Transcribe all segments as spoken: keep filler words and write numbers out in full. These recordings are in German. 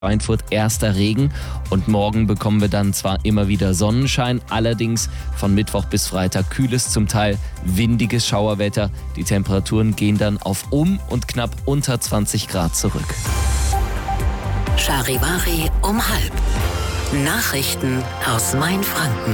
Schweinfurt erster Regen und morgen bekommen wir dann zwar immer wieder Sonnenschein, allerdings von Mittwoch bis Freitag kühles, zum Teil windiges Schauerwetter. Die Temperaturen gehen dann auf um und knapp unter zwanzig Grad zurück. Charivari um halb. Nachrichten aus Mainfranken.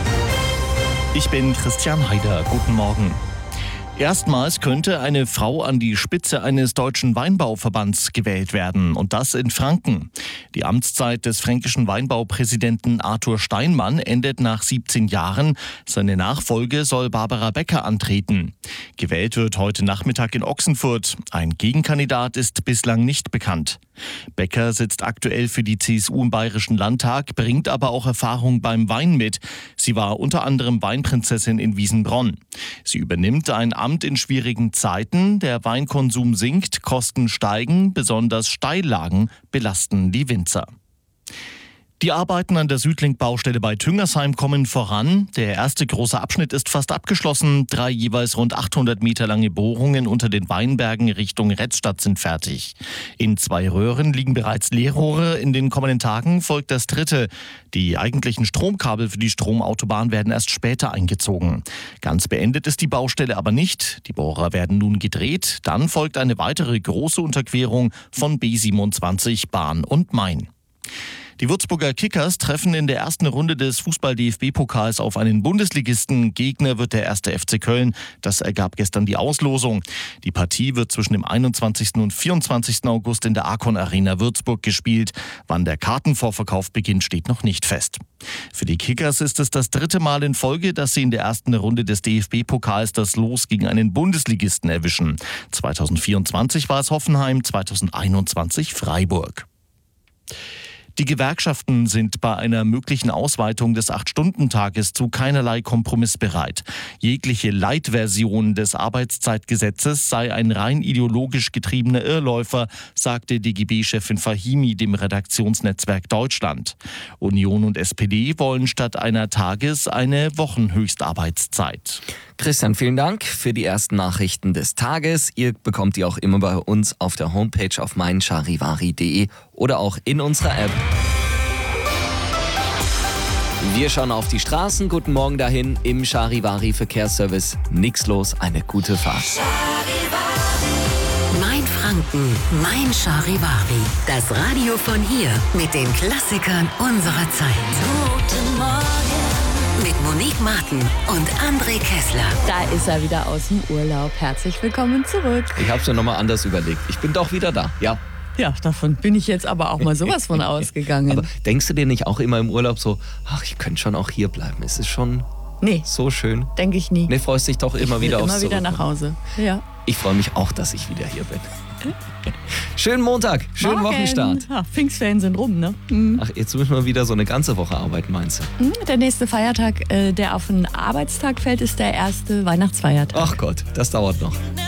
Ich bin Christian Heider. Guten Morgen. Erstmals könnte eine Frau an die Spitze eines deutschen Weinbauverbands gewählt werden, und das in Franken. Die Amtszeit des fränkischen Weinbaupräsidenten Arthur Steinmann endet nach siebzehn Jahren. Seine Nachfolge soll Barbara Becker antreten. Gewählt wird heute Nachmittag in Ochsenfurt. Ein Gegenkandidat ist bislang nicht bekannt. Becker sitzt aktuell für die C S U im Bayerischen Landtag, bringt aber auch Erfahrung beim Wein mit. Sie war unter anderem Weinprinzessin in Wiesenbronn. Sie übernimmt ein Amt in schwierigen Zeiten. Der Weinkonsum sinkt, Kosten steigen, besonders Steillagen belasten die Winzer. Die Arbeiten an der Südlink-Baustelle bei Tüngersheim kommen voran. Der erste große Abschnitt ist fast abgeschlossen. Drei jeweils rund achthundert Meter lange Bohrungen unter den Weinbergen Richtung Retzstadt sind fertig. In zwei Röhren liegen bereits Leerrohre. In den kommenden Tagen folgt das dritte. Die eigentlichen Stromkabel für die Stromautobahn werden erst später eingezogen. Ganz beendet ist die Baustelle aber nicht. Die Bohrer werden nun gedreht. Dann folgt eine weitere große Unterquerung von B siebenundzwanzig Bahn und Main. Die Würzburger Kickers treffen in der ersten Runde des Fußball-D F B-Pokals auf einen Bundesligisten. Gegner wird der erste F C Köln. Das ergab gestern die Auslosung. Die Partie wird zwischen dem einundzwanzigsten und vierundzwanzigsten August in der Arcon Arena Würzburg gespielt. Wann der Kartenvorverkauf beginnt, steht noch nicht fest. Für die Kickers ist es das dritte Mal in Folge, dass sie in der ersten Runde des D F B-Pokals das Los gegen einen Bundesligisten erwischen. zweitausendvierundzwanzig war es Hoffenheim, zweitausendeinundzwanzig Freiburg. Die Gewerkschaften sind bei einer möglichen Ausweitung des acht-Stunden-Tages zu keinerlei Kompromiss bereit. Jegliche Light-Version des Arbeitszeitgesetzes sei ein rein ideologisch getriebener Irrläufer, sagte D G B-Chefin Fahimi dem Redaktionsnetzwerk Deutschland. Union und S P D wollen statt einer Tages- eine Wochenhöchstarbeitszeit. Christian, vielen Dank für die ersten Nachrichten des Tages. Ihr bekommt die auch immer bei uns auf der Homepage auf mein charivari punkt de oder auch in unserer App. Wir schauen auf die Straßen. Guten Morgen dahin im Charivari Verkehrsservice. Nix los, eine gute Fahrt. Mainfranken, mein Charivari. Das Radio von hier mit den Klassikern unserer Zeit. Guten Morgen. Mit Monique Martin und André Kessler. Da ist er wieder aus dem Urlaub. Herzlich willkommen zurück. Ich habe es mir nochmal anders überlegt. Ich bin doch wieder da, ja. Ja, davon bin ich jetzt aber auch mal sowas von ausgegangen. Aber denkst du dir nicht auch immer im Urlaub so, ach, ich könnte schon auch hier bleiben? Es ist schon nee, so schön. Denke ich nie. Nee, freust dich doch immer wieder aufs Immer wieder nach Hause, ja. Ich freue mich auch, dass ich wieder hier bin. Schönen Montag, schönen Morgen. Wochenstart. Ja, Pfingstferien sind rum, ne? Mhm. Ach, jetzt müssen wir wieder so eine ganze Woche arbeiten, meinst du? Mhm, der nächste Feiertag, äh, der auf einen Arbeitstag fällt, ist der erste Weihnachtsfeiertag. Ach Gott, das dauert noch.